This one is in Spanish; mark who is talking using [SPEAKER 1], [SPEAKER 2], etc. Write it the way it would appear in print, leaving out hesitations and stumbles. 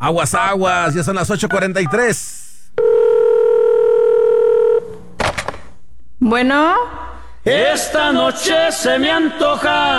[SPEAKER 1] Aguas, aguas, ya son las 8:43.
[SPEAKER 2] Bueno.
[SPEAKER 3] Esta noche se me antoja